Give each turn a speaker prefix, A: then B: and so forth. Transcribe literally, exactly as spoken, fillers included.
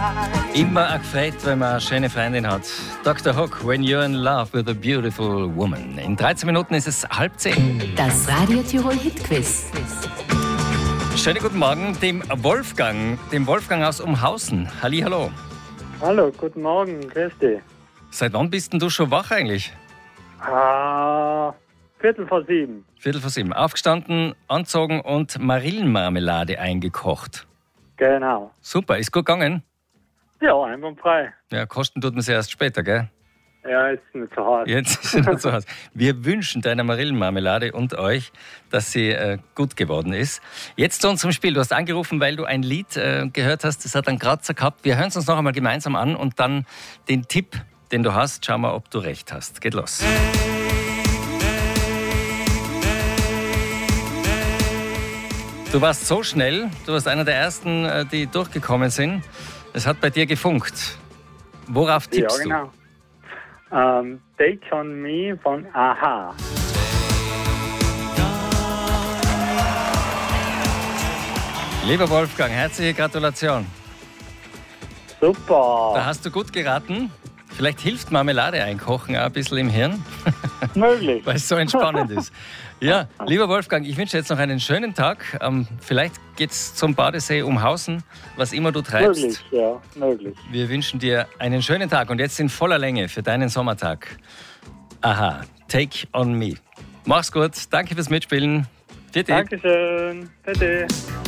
A: Immer auch gefreut, wenn man eine schöne Freundin hat. Doktor Hook, When You're in Love with a Beautiful Woman. In dreizehn Minuten ist es halb zehn.
B: Das Radio Tirol Hitquiz.
A: Schönen guten Morgen dem Wolfgang, dem Wolfgang aus Umhausen. Hallihallo.
C: Hallo, guten Morgen, grüß dich.
A: Seit wann bist denn du schon wach eigentlich?
C: Ah, Viertel vor sieben.
A: Viertel vor sieben. Aufgestanden, anzogen und Marillenmarmelade eingekocht.
C: Genau.
A: Super, ist gut gegangen?
C: Ja, einwandfrei.
A: Ja, kosten tut man sie erst später, gell?
C: Ja, ist nicht so hart.
A: Jetzt ist sie noch zu Hause. Wir wünschen deiner Marillenmarmelade und euch, dass sie äh, gut geworden ist. Jetzt zu unserem Spiel. Du hast angerufen, weil du ein Lied äh, gehört hast, das hat einen Kratzer gehabt. Wir hören es uns noch einmal gemeinsam an und dann den Tipp, den du hast, schauen wir, ob du recht hast. Geht los. Du warst so schnell, du warst einer der Ersten, äh, die durchgekommen sind. Es hat bei dir gefunkt. Worauf tippst
C: Ja, genau. Ähm, Take on Me von Aha.
A: du? Lieber Wolfgang, herzliche Gratulation.
C: Super.
A: Da hast du gut geraten. Vielleicht hilft Marmelade einkochen auch ein bisschen im Hirn,
C: Möglich.
A: weil es so entspannend ist. Ja, lieber Wolfgang, ich wünsche dir jetzt noch einen schönen Tag. Ähm, vielleicht geht's zum Badesee Umhausen, was immer du treibst.
C: Möglich, ja, möglich.
A: Wir wünschen dir einen schönen Tag und jetzt in voller Länge für deinen Sommertag. Aha, Take on Me. Mach's gut, danke fürs Mitspielen. Vierte.
C: Dankeschön. Bitte.